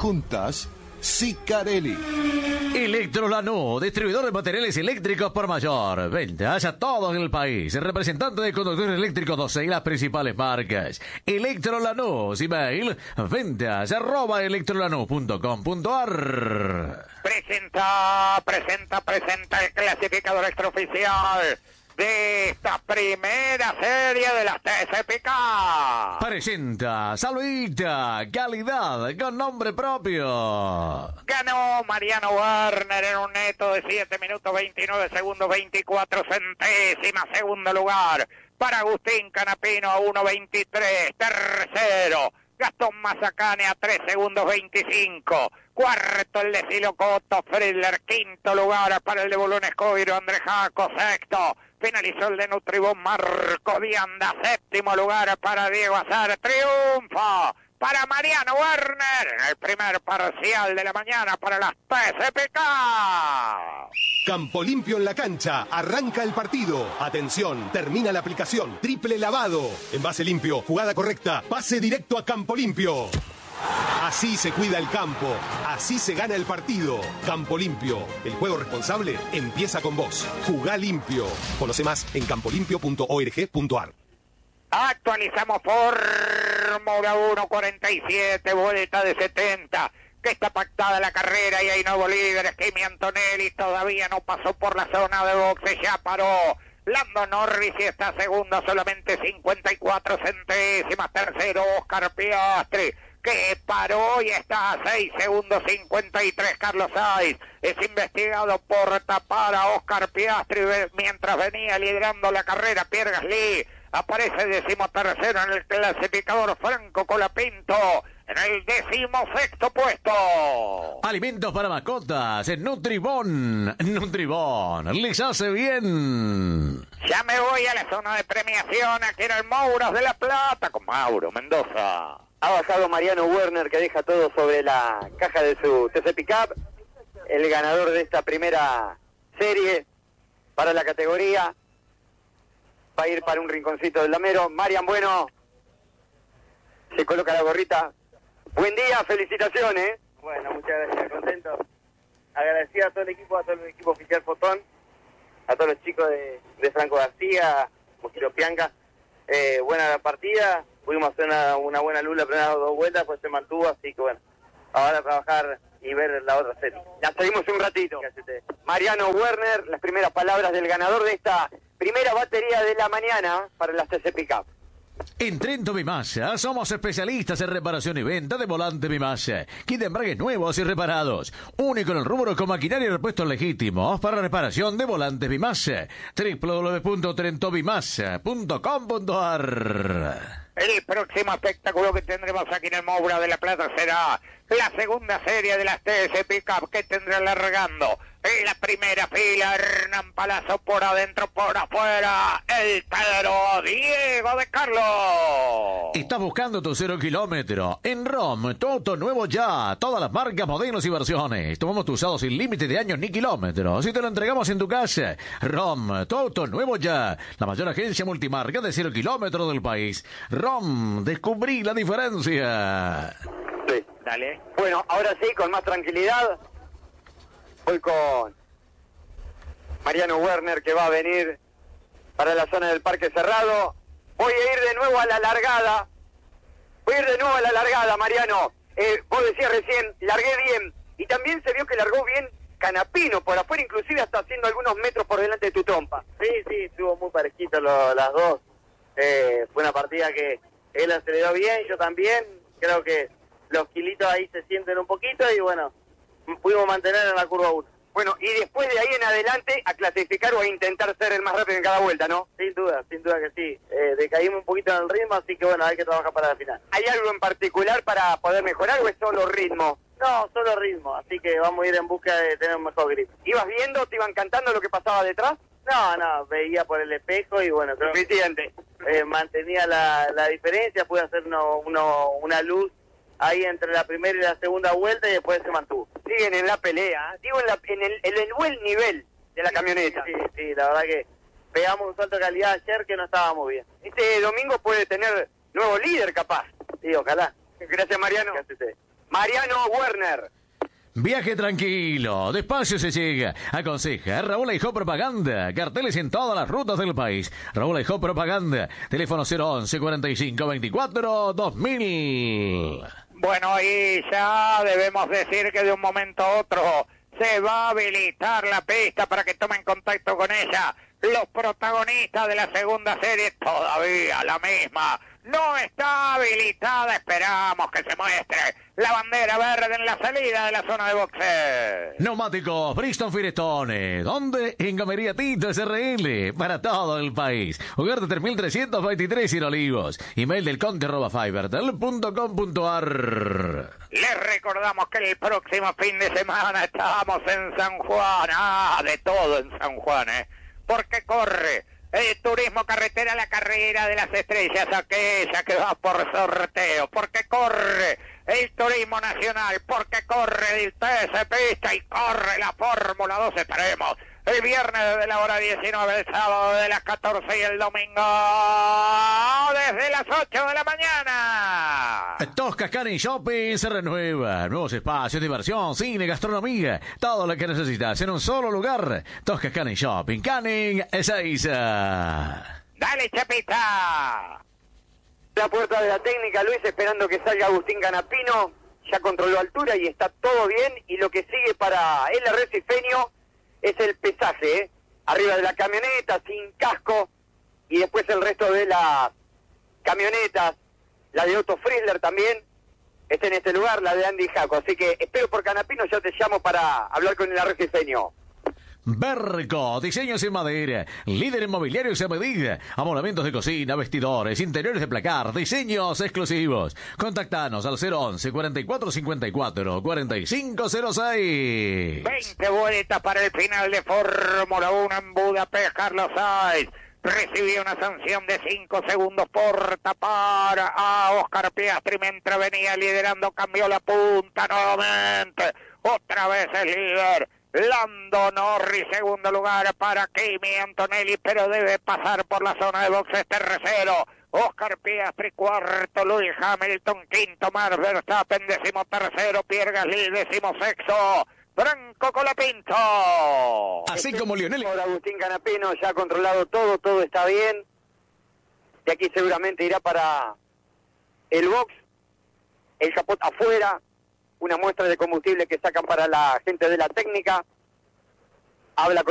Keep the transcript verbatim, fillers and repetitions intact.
juntas, Sicarelli. Electrolanú, distribuidor de materiales eléctricos por mayor. Ventas a todo el país. Representante de conductores eléctricos doce y las principales marcas. Electrolanú, email, ventas arroba electrolanú punto com punto ar. Presenta, presenta, presenta el clasificador extraoficial de esta primera serie de las T C P K. Presenta Saludita, calidad con nombre propio. Ganó Mariano Werner en un neto de siete minutos veintinueve segundos veinticuatro centésimas. Segundo lugar para Agustín Canapino a uno veintitrés. Tercero Gastón Mazacane a tres segundos veinticinco. Cuarto el de Silocoto Friedler. Quinto lugar para el de Bolón Escobiro André Jaco. Sexto finalizó el de Nutribón Marco Dianda. Séptimo lugar para Diego Azar. Triunfo para Mariano Werner en el primer parcial de la mañana para las T C P K. Campo Limpio en la cancha. Arranca el partido. Atención, termina la aplicación. Triple lavado. Envase limpio, jugada correcta. Pase directo a Campo Limpio. Así se cuida el campo. Así se gana el partido. Campo Limpio. El juego responsable empieza con vos. Jugá limpio. Conoce más en campo limpio punto org punto ar. Actualizamos Fórmula uno cuarenta y siete, vuelta de setenta. Que está pactada la carrera y hay nuevos líderes. Kimi Antonelli todavía no pasó por la zona de boxe, ya paró. Lando Norris y está segundo, solamente cincuenta y cuatro centésimas. Tercero Oscar Piastri, que paró y está a seis segundos cincuenta y tres. Carlos Sainz es investigado por tapar a Oscar Piastri mientras venía liderando la carrera. Pierre Gasly aparece decimotercero en el clasificador. Franco Colapinto en el decimosexto puesto. Alimentos para mascotas en Nutribón. Nutribón les hace bien. Ya me voy a la zona de premiación aquí en el Mouros de La Plata con Mauro Mendoza. Ha bajado Mariano Werner, que deja todo sobre la caja de su T C Pickup. El ganador de esta primera serie para la categoría va a ir para un rinconcito del Lamero. Marian Bueno se coloca la gorrita. Buen día, felicitaciones. Bueno, muchas gracias, contento. Agradecido a todo el equipo, a todo el equipo oficial Fotón, a todos los chicos de, de Franco García, Mosquito Pianca. Eh, buena la partida, pudimos hacer una, una buena luz, la primera dos vueltas, pues se mantuvo, así que bueno, ahora a trabajar y ver la otra serie. La seguimos un ratito. Mariano Werner, las primeras palabras del ganador de esta primera batería de la mañana para las T C Pickup. En Trento Bimasa somos especialistas en reparación y venta de volante Bimasa. Kit de embragues nuevos y reparados. Único en el rubro con maquinaria y repuestos legítimos para reparación de volantes Bimasa. doble u doble u doble u punto trento bimasa punto com punto ar. El próximo espectáculo que tendremos aquí en el Moura de La Plata será la segunda serie de las T S Pickup, que tendrá largando en la primera fila Hernán Palazzo, por adentro, por afuera el Pedro Diego de Carlos. Estás buscando tu cero kilómetro. En ROM, tu auto nuevo ya. Todas las marcas, modelos y versiones. Tomamos tu usado sin límite de años ni kilómetros y te lo entregamos en tu casa. ROM, tu auto nuevo ya. La mayor agencia multimarca de cero kilómetros del país. ROM, descubrí la diferencia. Sí. Dale. Bueno, ahora sí, con más tranquilidad, voy con Mariano Werner, que va a venir para la zona del Parque Cerrado. Voy a ir de nuevo a la largada. Voy a ir de nuevo a la largada, Mariano. Eh, vos decías recién, largué bien. Y también se vio que largó bien Canapino por afuera, inclusive hasta haciendo algunos metros por delante de tu trompa. Sí, sí, estuvo muy parejito lo, las dos. Eh, fue una partida que él aceleró bien, yo también. Creo que los kilitos ahí se sienten un poquito y bueno, pudimos mantener en la curva uno. Bueno, y después de ahí en adelante a clasificar o a intentar ser el más rápido en cada vuelta, ¿no? Sin duda, sin duda que sí. Eh, decaímos un poquito en el ritmo, así que bueno, hay que trabajar para la final. ¿Hay algo en particular para poder mejorar o es solo ritmo? No, solo ritmo, así que vamos a ir en busca de tener un mejor grip. ¿Ibas viendo, te iban cantando lo que pasaba detrás? No, no, veía por el espejo y bueno, creo suficiente. Que, eh, mantenía la, la diferencia, pude hacer uno, uno, una luz ahí entre la primera y la segunda vuelta y después se mantuvo. Siguen en la pelea, digo en, la, en, el, en el buen nivel de la sí, camioneta. Sí, sí, sí, la verdad que pegamos un salto de calidad ayer que no estábamos bien. Este domingo puede tener nuevo líder capaz. Sí, ojalá. Gracias, Mariano. Gracias a ustedes. Mariano Werner. Viaje tranquilo, despacio se llega. Aconseja Raúl Aijó Propaganda. Carteles en todas las rutas del país. Raúl Aijó Propaganda. Teléfono cero once cuarenta y cinco veinticuatro dos mil. Bueno, y ya debemos decir que de un momento a otro se va a habilitar la pista para que tomen contacto con ella. Los protagonistas de la segunda serie, todavía la misma. No está habilitada, esperamos que se muestre la bandera verde en la salida de la zona de boxeo. Neumáticos Bristol Firestone. ¿Dónde? En Gomería Tito S R L. Para todo el país. Ugarte tres mil trescientos veintitrés en Olivos. Email del conde arroba fibertel punto com punto ar. Les recordamos que el próximo fin de semana estamos en San Juan. Ah, de todo en San Juan, ¿eh? Porque corre el turismo carretera, la carrera de las estrellas, aquella que va por sorteo, porque corre el turismo nacional, porque corre el T S Pista y corre la Fórmula dos Extremos. El viernes desde la hora diecinueve, el sábado de las catorce y el domingo desde las ocho de la mañana. Tosca Canning Shopping se renueva. Nuevos espacios, diversión, cine, gastronomía. Todo lo que necesitas en un solo lugar. Tosca Canning Shopping. Canning Ezeiza. Dale, Chapita. La puerta de la técnica, Luis, esperando que salga Agustín Canapino. Ya controló altura y está todo bien. Y lo que sigue para el arrecifeño es el pesaje, ¿eh? Arriba de la camioneta, sin casco, y después el resto de las camionetas, la de Otto Frizzler también, está en este lugar, la de Andy Jaco. Así que espero por Canapino, ya te llamo para hablar con el arrecifeño. Berco, diseños en madera, líder inmobiliario a medida, amonamientos de cocina, vestidores, interiores de placar, diseños exclusivos. Contactanos al cero once cuarenta y cuatro cincuenta y cuatro cuarenta y cinco cero seis. veinte vueltas para el final de Fórmula uno en Budapest. Carlos Sainz recibió una sanción de cinco segundos por tapar a Oscar Piastri mientras venía liderando, cambió la punta nuevamente, otra vez el líder Lando Norris, segundo lugar para Kimi Antonelli, pero debe pasar por la zona de boxes, tercero Oscar Piastri, cuarto Lewis Hamilton, quinto Max Verstappen, décimo tercero Pierre Gasly, décimo sexto Franco Colapinto. Así como Lionel. Por Agustín Canapino, ya ha controlado todo, todo está bien. De aquí seguramente irá para el box, el capot afuera, una muestra de combustible que sacan para la gente de la técnica. Habla con